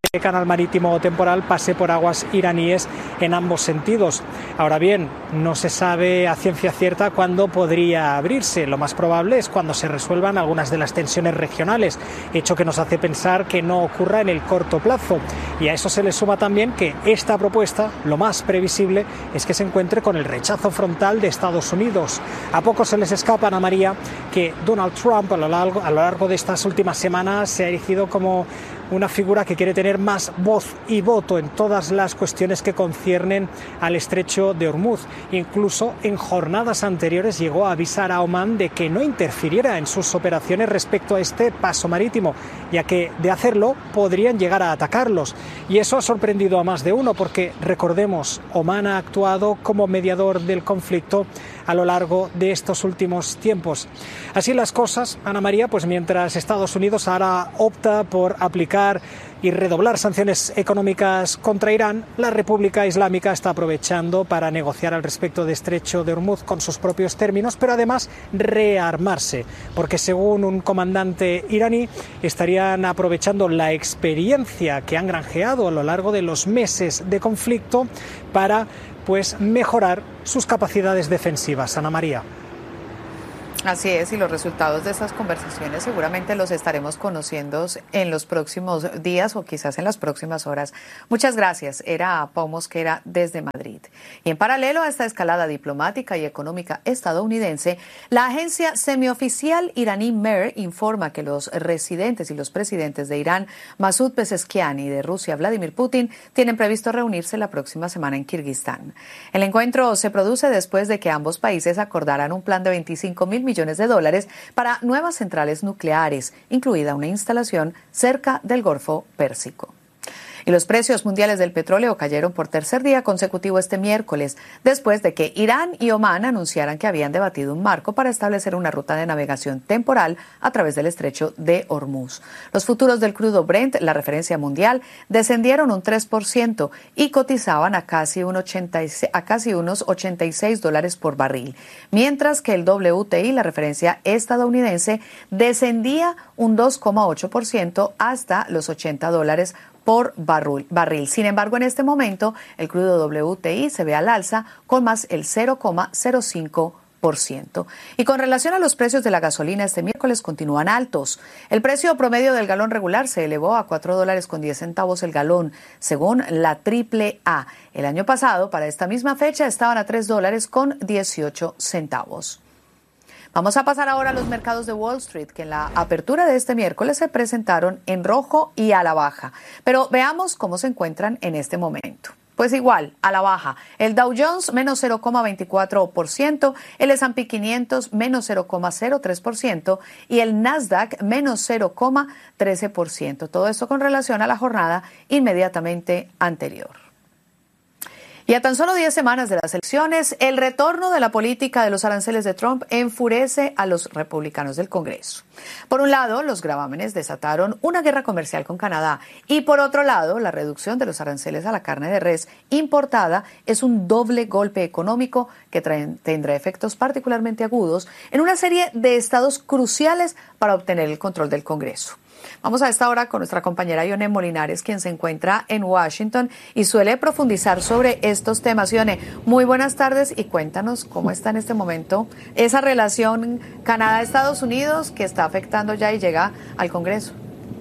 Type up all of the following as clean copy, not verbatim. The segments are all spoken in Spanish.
canal marítimo temporal pase por aguas iraníes en ambos sentidos. Ahora bien, no se sabe a ciencia cierta cuándo podría abrirse. Lo más probable es cuando se resuelvan algunas de las tensiones regionales, hecho que nos hace pensar que no ocurra en el corto plazo. Y a eso se le suma también que esta propuesta, lo más previsible, es que se encuentre con el rechazo frontal de Estados Unidos. A poco se les escapa, Ana María, que Donald Trump a lo largo de estas últimas semanas se ha erigido como una figura que quiere tener más voz y voto en todas las cuestiones que conciernen al estrecho de Hormuz. Incluso en jornadas anteriores llegó a avisar a Omán de que no interfiriera en sus operaciones respecto a este paso marítimo, ya que de hacerlo podrían llegar a atacarlos. Y eso ha sorprendido a más de uno porque, recordemos, Omán ha actuado como mediador del conflicto a lo largo de estos últimos tiempos. Así las cosas, Ana María, pues mientras Estados Unidos ahora opta por aplicar y redoblar sanciones económicas contra Irán, la República Islámica está aprovechando para negociar al respecto de estrecho de Hormuz con sus propios términos, pero además rearmarse, porque según un comandante iraní estarían aprovechando la experiencia que han granjeado a lo largo de los meses de conflicto para mejorar sus capacidades defensivas. Ana María. Así es, y los resultados de esas conversaciones seguramente los estaremos conociendo en los próximos días o quizás en las próximas horas. Muchas gracias. Era Pau Mosquera desde Madrid. Y en paralelo a esta escalada diplomática y económica estadounidense, la agencia semioficial iraní MER informa que los residentes y los presidentes de Irán, Masoud Pezeshkian, y de Rusia, Vladimir Putin, tienen previsto reunirse la próxima semana en Kirguistán. El encuentro se produce después de que ambos países acordaran un plan de $25.000 millones para nuevas centrales nucleares, incluida una instalación cerca del Golfo Pérsico. Y los precios mundiales del petróleo cayeron por tercer día consecutivo este miércoles, después de que Irán y Omán anunciaran que habían debatido un marco para establecer una ruta de navegación temporal a través del estrecho de Hormuz. Los futuros del crudo Brent, la referencia mundial, descendieron un 3% y cotizaban a casi unos $86 por barril, mientras que el WTI, la referencia estadounidense, descendía un 2,8% hasta los $80 por barril. Sin embargo, en este momento, el crudo WTI se ve al alza con más el 0,05%. Y con relación a los precios de la gasolina, este miércoles continúan altos. El precio promedio del galón regular se elevó a $4.10 el galón, según la AAA. El año pasado, para esta misma fecha, estaban a $3.18. Vamos a pasar ahora a los mercados de Wall Street, que en la apertura de este miércoles se presentaron en rojo y a la baja. Pero veamos cómo se encuentran en este momento. Pues igual, a la baja. El Dow Jones, menos 0,24%, el S&P 500, menos 0,03% y el Nasdaq, menos 0,13%. Todo esto con relación a la jornada inmediatamente anterior. Y a tan solo 10 semanas de las elecciones, el retorno de la política de los aranceles de Trump enfurece a los republicanos del Congreso. Por un lado, los gravámenes desataron una guerra comercial con Canadá y por otro lado, la reducción de los aranceles a la carne de res importada es un doble golpe económico que tendrá efectos particularmente agudos en una serie de estados cruciales para obtener el control del Congreso. Vamos a esta hora con nuestra compañera Ione Molinares, quien se encuentra en Washington y suele profundizar sobre estos temas. Ione, muy buenas tardes y cuéntanos cómo está en este momento esa relación Canadá-Estados Unidos que está afectando ya y llega al Congreso.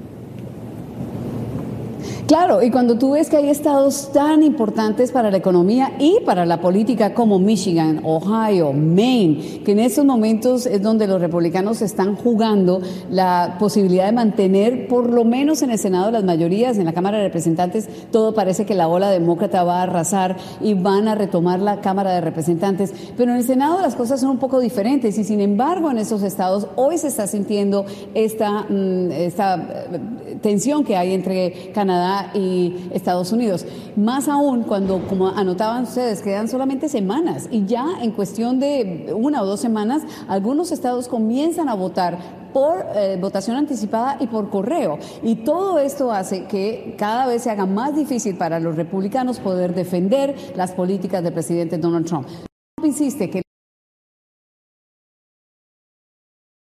Claro, y cuando tú ves que hay estados tan importantes para la economía y para la política como Michigan, Ohio, Maine, que en estos momentos es donde los republicanos están jugando la posibilidad de mantener por lo menos en el Senado las mayorías, en la Cámara de Representantes todo parece que la ola demócrata va a arrasar y van a retomar la Cámara de Representantes, pero en el Senado las cosas son un poco diferentes y sin embargo en esos estados hoy se está sintiendo esta tensión que hay entre Canadá y Estados Unidos. Más aún cuando, como anotaban ustedes, quedan solamente semanas y ya en cuestión de 1 o 2 semanas, algunos estados comienzan a votar por votación anticipada y por correo. Y todo esto hace que cada vez se haga más difícil para los republicanos poder defender las políticas del presidente Donald Trump. Trump insiste que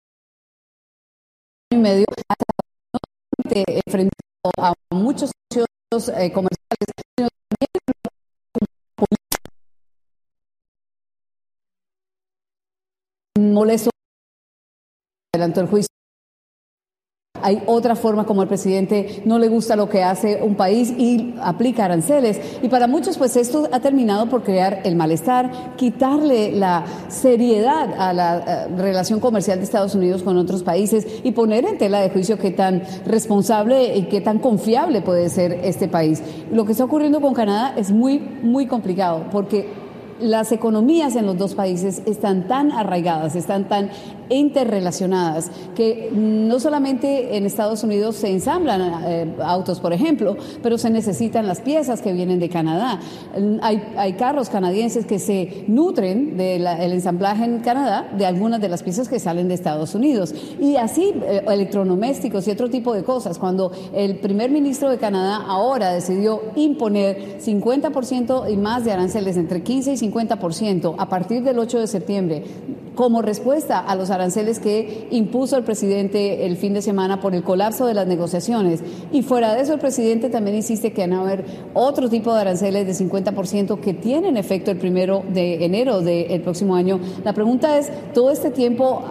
y medio frente a muchos socios comerciales, sino también molesto adelantó el juicio. Hay otra forma como el presidente no le gusta lo que hace un país y aplica aranceles. Y para muchos, pues esto ha terminado por crear el malestar, quitarle la seriedad a la relación comercial de Estados Unidos con otros países y poner en tela de juicio qué tan responsable y qué tan confiable puede ser este país. Lo que está ocurriendo con Canadá es muy, muy complicado porque las economías en los dos países están tan arraigadas, están tan interrelacionadas, que no solamente en Estados Unidos se ensamblan autos, por ejemplo, pero se necesitan las piezas que vienen de Canadá. Hay carros canadienses que se nutren del ensamblaje en Canadá de algunas de las piezas que salen de Estados Unidos. Y así electrodomésticos y otro tipo de cosas. Cuando el primer ministro de Canadá ahora decidió imponer 50% y más de aranceles, entre 15 y 50% a partir del 8 de septiembre, como respuesta a los aranceles que impuso el presidente el fin de semana por el colapso de las negociaciones. Y fuera de eso, el presidente también insiste que van a haber otro tipo de aranceles de 50% que tienen efecto el 1 de enero del próximo año. La pregunta es, ¿todo este tiempo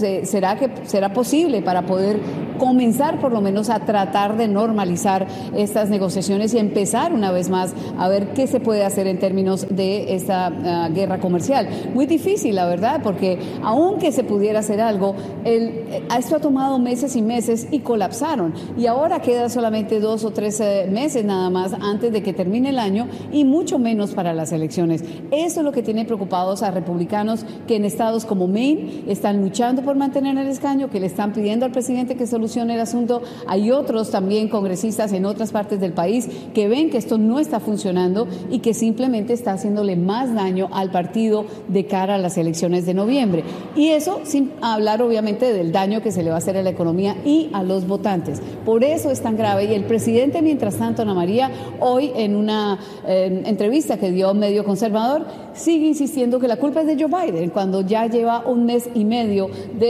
será posible para poder comenzar por lo menos a tratar de normalizar estas negociaciones y empezar una vez más a ver qué se puede hacer en términos de esta guerra comercial? Muy difícil, la verdad, porque aunque se pudiera hacer algo, esto ha tomado meses y meses y colapsaron. Y ahora queda solamente 2 o 3 meses nada más antes de que termine el año y mucho menos para las elecciones. Eso es lo que tiene preocupados a republicanos que en estados como Maine están luchando por mantener el escaño, que le están pidiendo al presidente que solucione el asunto. Hay otros también congresistas en otras partes del país que ven que esto no está funcionando y que simplemente está haciéndole más daño al partido de cara a las elecciones de noviembre. Y eso sin hablar obviamente del daño que se le va a hacer a la economía y a los votantes. Por eso es tan grave. Y el presidente, mientras tanto, Ana María, hoy en una entrevista que dio a un medio conservador, sigue insistiendo que la culpa es de Joe Biden, cuando ya lleva un año y medio,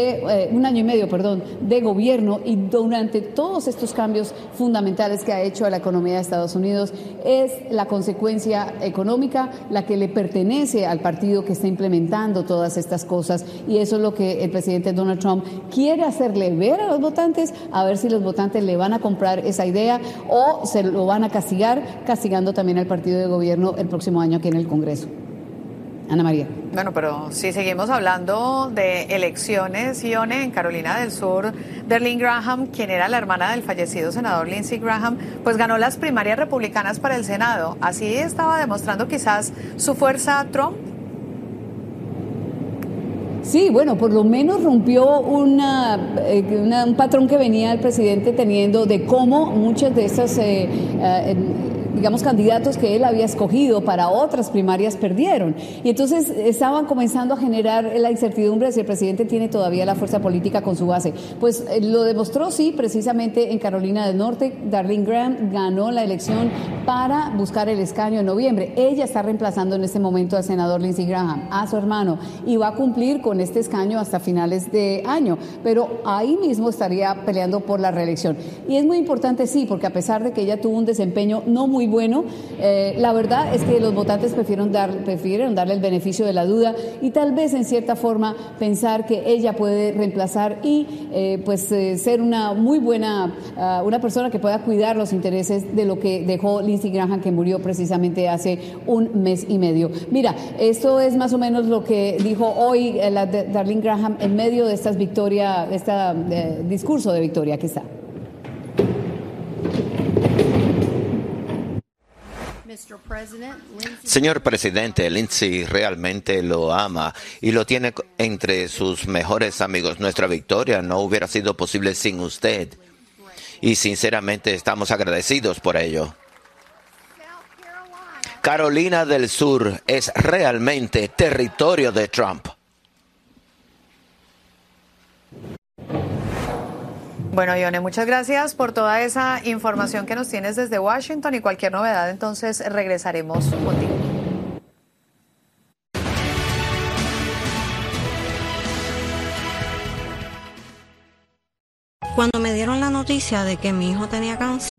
de gobierno, y durante todos estos cambios fundamentales que ha hecho a la economía de Estados Unidos es la consecuencia económica la que le pertenece al partido que está implementando todas estas cosas, y eso es lo que el presidente Donald Trump quiere hacerle ver a los votantes, a ver si los votantes le van a comprar esa idea o se lo van a castigar, castigando también al partido de gobierno el próximo año aquí en el Congreso. Ana María. Bueno, pero si seguimos hablando de elecciones, Ione, en Carolina del Sur, Darlene Graham, quien era la hermana del fallecido senador Lindsey Graham, pues ganó las primarias republicanas para el Senado. Así estaba demostrando quizás su fuerza Trump. Sí, bueno, por lo menos rompió un patrón que venía el presidente teniendo de cómo muchas de esas candidatos que él había escogido para otras primarias perdieron. Y entonces estaban comenzando a generar la incertidumbre de si el presidente tiene todavía la fuerza política con su base. Pues lo demostró, sí, precisamente en Carolina del Norte. Darlene Graham ganó la elección para buscar el escaño en noviembre. Ella está reemplazando en este momento al senador Lindsey Graham, a su hermano, y va a cumplir con este escaño hasta finales de año. Pero ahí mismo estaría peleando por la reelección. Y es muy importante, sí, porque a pesar de que ella tuvo un desempeño no muy bueno, la verdad es que los votantes prefirieron darle el beneficio de la duda y tal vez en cierta forma pensar que ella puede reemplazar y ser una muy buena, una persona que pueda cuidar los intereses de lo que dejó Lindsey Graham, que murió precisamente hace un mes y medio. Mira, esto es más o menos lo que dijo hoy Darlene Graham en medio de estas victorias, de este discurso de victoria que está. Señor presidente, Lindsey realmente lo ama y lo tiene entre sus mejores amigos. Nuestra victoria no hubiera sido posible sin usted y sinceramente estamos agradecidos por ello. Carolina del Sur es realmente territorio de Trump. Bueno, Ione, muchas gracias por toda esa información que nos tienes desde Washington, y cualquier novedad entonces regresaremos contigo. Cuando me dieron la noticia de que mi hijo tenía cáncer,